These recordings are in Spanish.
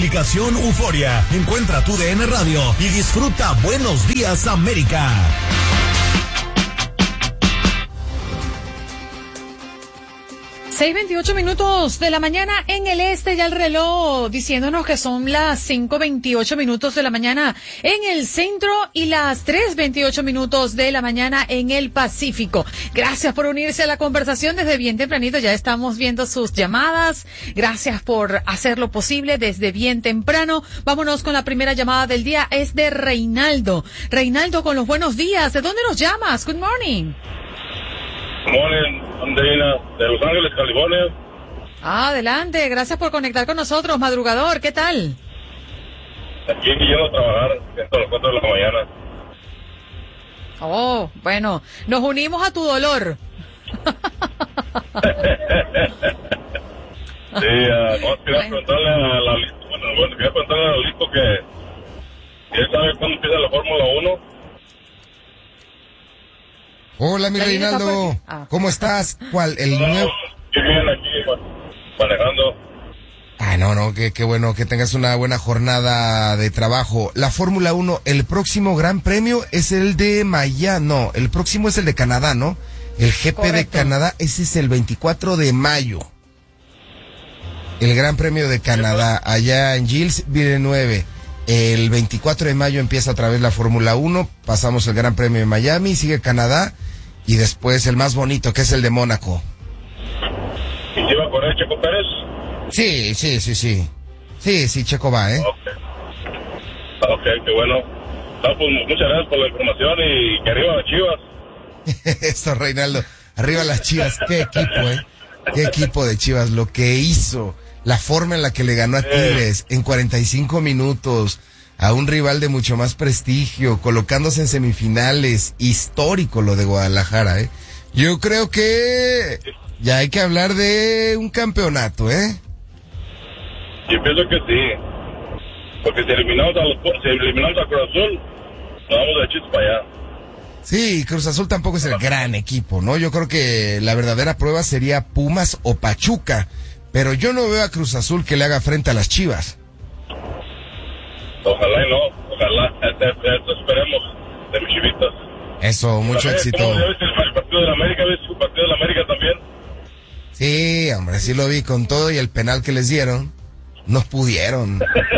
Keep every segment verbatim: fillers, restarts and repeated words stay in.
aplicación Euforia. Encuentra tu D N Radio y disfruta Buenos Días América. seis veintiocho minutos de la mañana en el este, ya el reloj diciéndonos que son las cinco veintiocho minutos de la mañana en el centro y las tres veintiocho minutos de la mañana en el Pacífico. Gracias por unirse a la conversación desde bien tempranito, ya estamos viendo sus llamadas. Gracias por hacer lo posible desde bien temprano. Vámonos con la primera llamada del día, es de Reinaldo. Reinaldo, con los buenos días, ¿de dónde nos llamas? Good morning. Good morning, Andreina, de Los Ángeles, California. Ah, adelante, gracias por conectar con nosotros, madrugador, ¿qué tal? Aquí yendo a trabajar, hasta las cuatro de la mañana. Oh, bueno, nos unimos a tu dolor. Sí, uh, no, quería bueno. preguntarle a la bueno, bueno, quería preguntarle a Listo que, que él sabe cuándo empieza la Fórmula uno. Hola, mi Reinaldo, ah. ¿Cómo estás? ¿Cuál? ¿El no, nuevo? Qué bien aquí, manejando. Ah, no, no, qué, qué bueno que tengas una buena jornada de trabajo. La Fórmula uno, el próximo Gran Premio es el de Miami, no, el próximo es el de Canadá, ¿no? El G P Correcto. De Canadá, ese es el veinticuatro de mayo. El Gran Premio de Canadá, allá en Gilles Villeneuve. El veinticuatro de mayo empieza otra vez la Fórmula uno, pasamos el Gran Premio de Miami, sigue Canadá, y después el más bonito, que es el de Mónaco. ¿Y lleva con él Checo Pérez? Sí, sí, sí, sí. Sí, sí, Checo va, ¿eh? Ok, okay, qué bueno. No, pues muchas gracias por la información y que arriba las Chivas. Eso, Reinaldo. Arriba las Chivas. Qué equipo, ¿eh? Qué equipo de Chivas. Lo que hizo, la forma en la que le ganó a Tigres en cuarenta y cinco minutos a un rival de mucho más prestigio, colocándose en semifinales. Histórico lo de Guadalajara, ¿eh? Yo creo que ya hay que hablar de un campeonato, ¿eh? Yo pienso que sí. Porque si eliminamos a, los, si eliminamos a Cruz Azul, nos vamos de chis para allá. Sí, Cruz Azul tampoco es el gran equipo, ¿no? Yo creo que la verdadera prueba sería Pumas o Pachuca. Pero yo no veo a Cruz Azul que le haga frente a las Chivas. Ojalá y no, ojalá, eso esperemos de mis chivitas. Eso, mucho también, éxito. ¿Cómo ves el partido de la América? ¿Ves el partido de la América también? Sí, hombre, sí lo vi con todo y el penal que les dieron. No pudieron.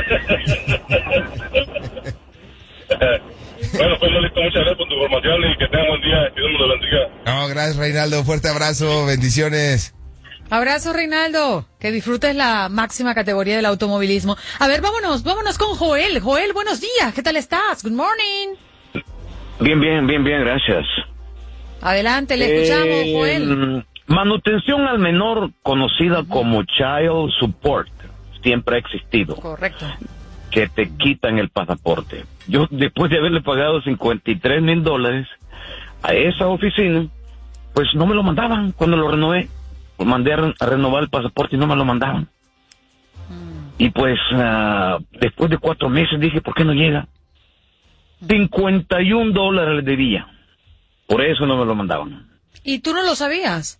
Bueno, pues listo, muchas gracias por tu información y que tengan buen día, que Dios nos lo bendiga. No, gracias, Reinaldo, fuerte abrazo, bendiciones. Abrazo, Reinaldo, que disfrutes la máxima categoría del automovilismo. A ver, vámonos, vámonos con Joel. Joel, buenos días, ¿qué tal estás? Good morning. Bien, bien, bien, bien, gracias. Adelante, le escuchamos, eh, Joel. Manutención al menor, conocida uh-huh. como Child Support, siempre ha existido. Correcto. Que te quitan el pasaporte. Yo, después de haberle pagado cincuenta y tres mil dólares a esa oficina, pues no me lo mandaban cuando lo renové. Mandé a, re- a renovar el pasaporte y no me lo mandaban. Mm. Y pues, uh, después de cuatro meses dije, ¿por qué no llega? cincuenta y un dólares le debía. Por eso no me lo mandaban. ¿Y tú no lo sabías?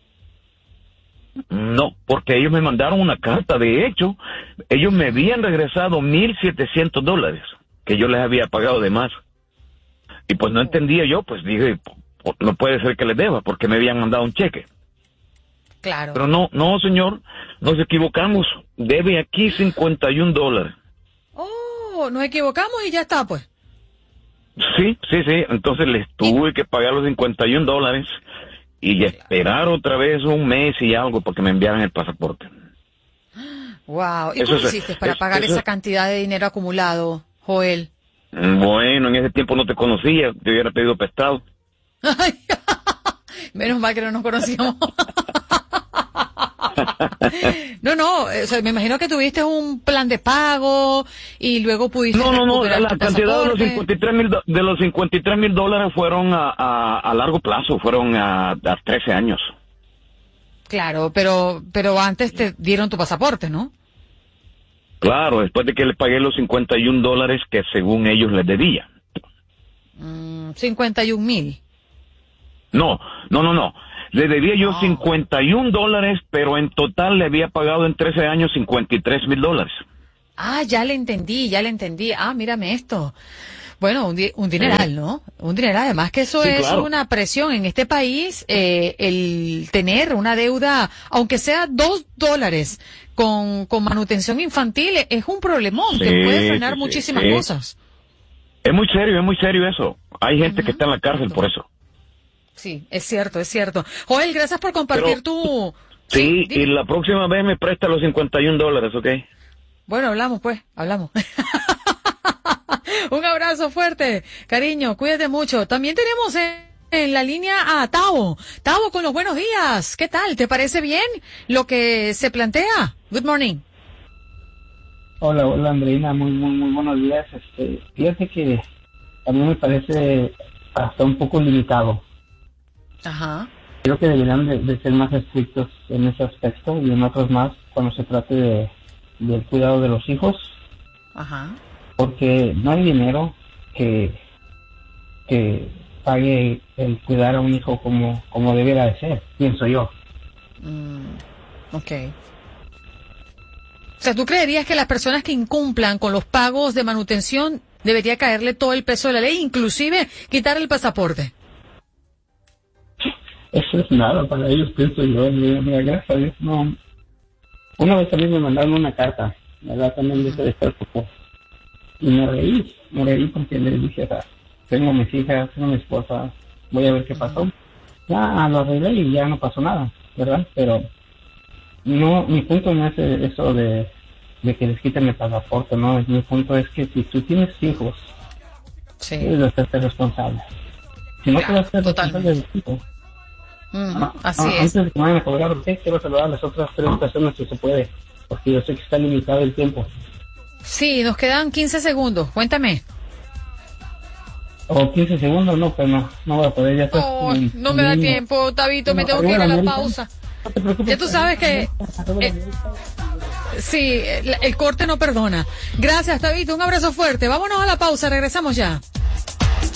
No, porque ellos me mandaron una carta. De hecho, ellos me habían regresado mil setecientos dólares que yo les había pagado de más. Y pues no entendía yo, pues dije, no puede ser que les deba, porque me habían mandado un cheque. Claro. Pero no, no, señor, nos equivocamos. Debe aquí cincuenta y un dólares. Oh, nos equivocamos y ya está, pues. Sí, sí, sí. Entonces les tuve que pagar los cincuenta y un dólares y esperar otra vez un mes y algo para que me enviaran el pasaporte. Wow. ¿Y cómo hiciste para pagar esa cantidad de dinero acumulado, Joel? Bueno, en ese tiempo no te conocía, te hubiera pedido prestado. Menos mal que no nos conocíamos. No, no, o sea, me imagino que tuviste un plan de pago y luego pudiste... No, no, no, la cantidad de los cincuenta y tres mil de los cincuenta y tres mil dólares fueron a, a, a largo plazo, fueron a, a trece años. Claro, pero pero antes te dieron tu pasaporte, ¿no? Claro, después de que le pagué los cincuenta y un dólares que según ellos les debía. Mm, cincuenta y un mil. No, no, no, no. Le debía yo oh. cincuenta y un dólares, pero en total le había pagado en trece años cincuenta y tres mil dólares. Ah, ya le entendí, ya le entendí. Ah, mírame esto. Bueno, un, di un dineral, ¿no? Un dineral. Además que eso Sí, es claro. una presión en este país, eh, el tener una deuda, aunque sea dos dólares con, con manutención infantil, es un problemón que Sí, puede frenar sí, sí, muchísimas sí. cosas. Es muy serio, es muy serio eso. Hay gente Ujú. que está en la cárcel por eso. Sí, es cierto, es cierto. Joel, gracias por compartir Pero- tu... Sí, dime. y la próxima vez me presta los cincuenta y un dólares, ¿ok? Bueno, hablamos pues, hablamos. Un abrazo fuerte, cariño, cuídate mucho. También tenemos en, en la línea a Tavo. Tavo, con los buenos días. ¿Qué tal? ¿Te parece bien lo que se plantea? Good morning. Hola, hola Andreina, muy, muy, muy buenos días. Este, fíjate que a mí me parece hasta un poco limitado. Ajá. Creo que deberían de, de ser más estrictos en ese aspecto y en otros más cuando se trate de, del cuidado de los hijos, Ajá. porque no hay dinero que, que pague el cuidar a un hijo como, como debiera de ser, pienso yo. Mm, ok. O sea, ¿tú creerías que las personas que incumplan con los pagos de manutención debería caerle todo el peso de la ley, inclusive quitar el pasaporte? Eso es nada para ellos, pienso yo. Mira, mira, gracias a Dios, no. Una vez también me mandaron una carta, ¿verdad? También de ese despreocupo. Y me reí, me reí porque les dije, o sea, tengo mis hijas, tengo mi esposa, voy a ver qué pasó. Ya lo arreglé y ya no pasó nada, ¿verdad? Pero no, mi punto no es eso de, de que les quiten el pasaporte, ¿no? Mi punto es que si tú tienes hijos, Sí. debes de hacerte responsable. Si no te Claro, vas a ser responsable totalmente. de los hijos, Ujú, Ah, así ah, es. Antes de que me vayan a colgar, usted quiero saludar a las otras tres personas si se puede, porque yo sé que está limitado el tiempo. Sí, nos quedan quince segundos. Cuéntame. O quince segundos, no, pues no, no voy a poder, ya está. Oh, no me da tiempo, Tabito, me tengo que ir a la pausa. No te preocupes. Ya tú sabes que eh, sí, el, el corte no perdona. Gracias, Tabito, un abrazo fuerte. Vámonos a la pausa, regresamos ya.